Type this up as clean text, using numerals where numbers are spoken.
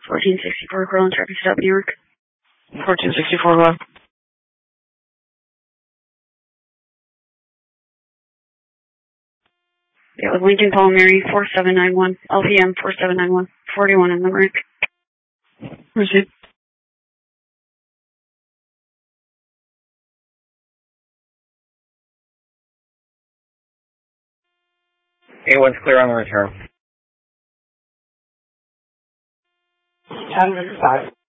1464 Cortland traffic stop, New York. 1464, go on. Yeah, with Lincoln Paul Mary 4791, LPM 4791, 41 in Limerick. Proceed. A1's clear on the return. 10:55.